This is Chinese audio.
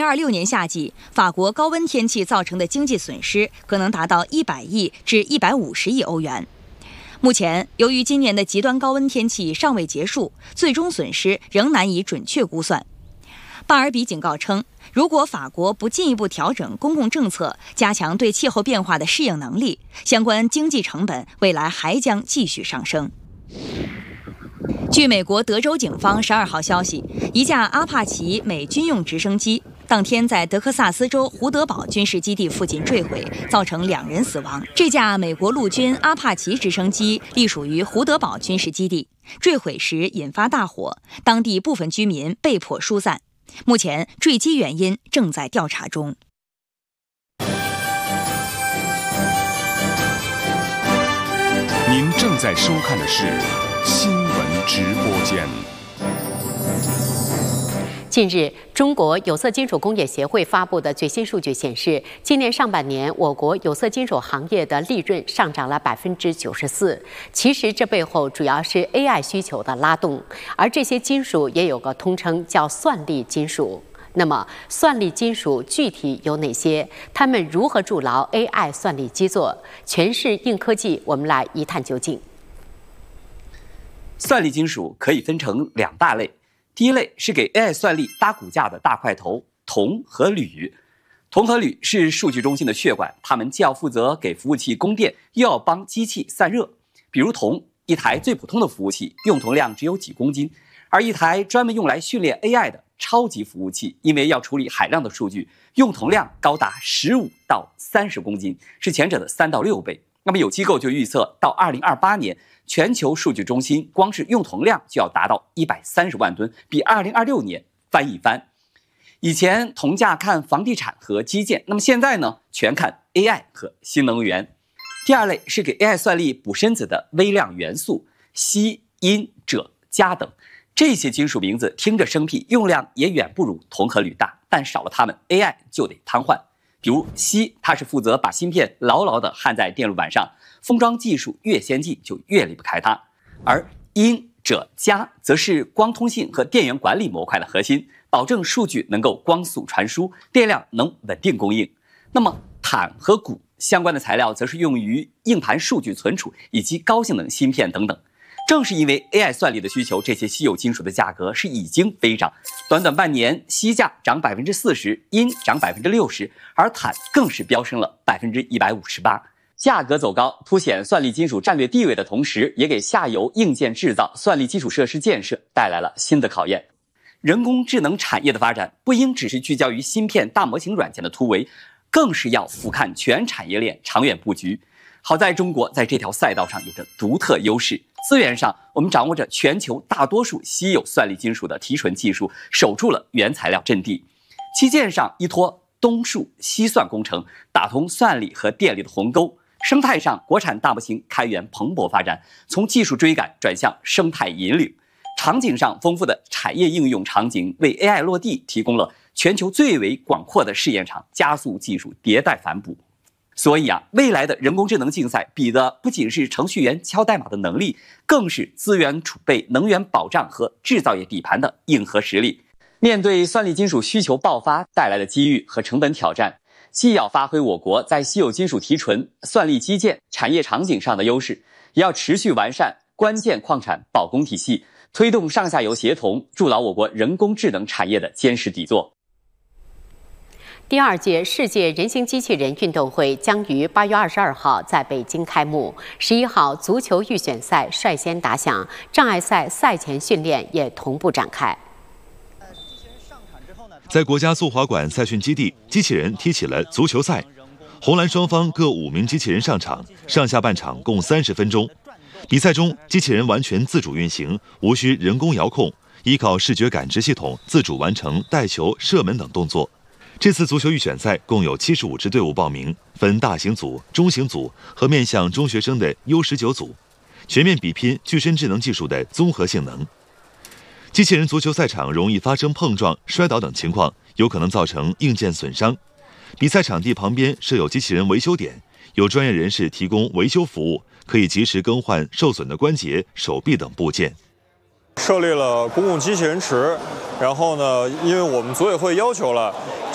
2026年夏季，法国高温天气造成的经济损失可能达到100亿至150亿欧元。目前，由于今年的极端高温天气尚未结束，最终损失仍难以准确估算。巴尔比警告称，如果法国不进一步调整公共政策，加强对气候变化的适应能力，相关经济成本未来还将继续上升。据美国德州警方12号消息，一架阿帕奇美军用直升机当天在德克萨斯州胡德堡军事基地附近坠毁，造成2人死亡。这架美国陆军阿帕奇直升机隶属于胡德堡军事基地，坠毁时引发大火，当地部分居民被迫疏散。目前坠机原因正在调查中。 您正在收看的是新闻直播间。 近日，中国有色金属工业协会发布的最新数据显示，今年上半年我国有色金属行业的利润上涨了94%。其实这背后主要是 AI 需求的拉动，而这些金属也有个通称叫算力金属。那么，算力金属具体有哪些？它们如何筑牢 AI 算力基座？全是硬科技，我们来一探究竟。 算力金属可以分成2大类。第一类是给 AI 算力搭骨架的大块头，铜和铝。铜和铝是数据中心的血管，它们既要负责给服务器供电，又要帮机器散热。比如铜，一台最普通的服务器用铜量只有几公斤，而一台专门用来训练 AI 的超级服务器，因为要处理海量的数据，用铜量高达15到30公斤，是前者的3到6倍。那么有机构就预测，到2028年，全球数据中心光是用铜量就要达到130万吨，比2026年翻一番。以前铜价看房地产和基建，那么现在呢，全看 AI 和新能源。第二类是给 AI 算力补身子的微量元素，锡、铟、锗、镓等。这些金属名字听着生僻，用量也远不如铜和铝大，但少了它们 AI 就得瘫痪。比如锡，它是负责把芯片牢牢地焊在电路板上，封装技术越先进就越离不开它。而铟、锗、镓则是光通信和电源管理模块的核心，保证数据能够光速传输，电量能稳定供应。那么钽和钴相关的材料则是用于硬盘数据存储以及高性能芯片等等。正是因为 AI 算力的需求，这些稀有金属的价格是已经飞涨。短短半年，锡价涨40%，铟涨60%，而钽更是飙升了158%。价格走高，凸显算力金属战略地位的同时，也给下游硬件制造、算力基础设施建设带来了新的考验。人工智能产业的发展不应只是聚焦于芯片、大模型软件的突围，更是要俯瞰全产业链，长远布局。好在中国在这条赛道上有着独特优势，资源上我们掌握着全球大多数稀有算力金属的提纯技术，守住了原材料阵地；基建上依托东数西算工程，打通算力和电力的鸿沟；生态上国产大模型开源蓬勃发展，从技术追赶转向生态引领；场景上丰富的产业应用场景为 AI 落地提供了全球最为广阔的试验场，加速技术迭代反哺。所以未来的人工智能竞赛比的不仅是程序员敲代码的能力，更是资源储备、能源保障和制造业底盘的硬核实力。面对算力金属需求爆发带来的机遇和成本挑战，既要发挥我国在稀有金属提纯、算力基建产业场景上的优势，也要持续完善关键矿产保供体系，推动上下游协同，筑牢我国人工智能产业的坚实底座。 第2届世界人形机器人运动会将于8月22号在北京开幕，11号足球预选赛率先打响，障碍赛赛前训练也同步展开。 在国家速滑馆赛训基地，机器人踢起了足球赛，红蓝双方各5名机器人上场，上下半场共30分钟。比赛中，机器人完全自主运行，无需人工遥控，依靠视觉感知系统自主完成带球、射门等动作。这次足球预选赛共有75支队伍报名，分大型组、中型组和面向中学生的 U19 组，全面比拼具身智能技术的综合性能。机器人足球赛场容易发生碰撞、摔倒等情况，有可能造成硬件损伤。比赛场地旁边设有机器人维修点，有专业人士提供维修服务，可以及时更换受损的关节、手臂等部件。 设立了公共机器人池，然后呢，因为我们组委会要求了，